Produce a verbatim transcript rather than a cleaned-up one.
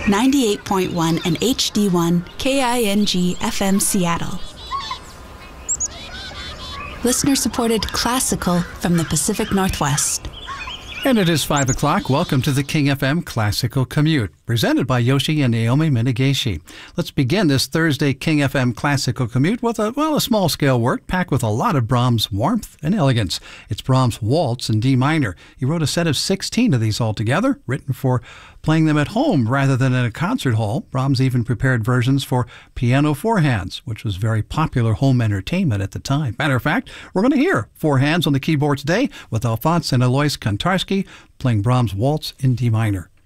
ninety-eight point one and H D one K I N G F M Seattle. Listener-supported classical from the Pacific Northwest. And it is five o'clock. Welcome to the King F M Classical Commute, presented by Yoshi and Naomi Minageshi. Let's begin this Thursday King F M Classical Commute with a, well, a small-scale work packed with a lot of Brahms' warmth and elegance. It's Brahms' Waltz in D minor. He wrote a set of sixteen of these altogether, written for playing them at home rather than in a concert hall. Brahms even prepared versions for piano four hands, which was very popular home entertainment at the time. Matter of fact, we're going to hear four hands on the keyboard today with Alphonse and Alois Kantarsky playing Brahms' Waltz in D minor.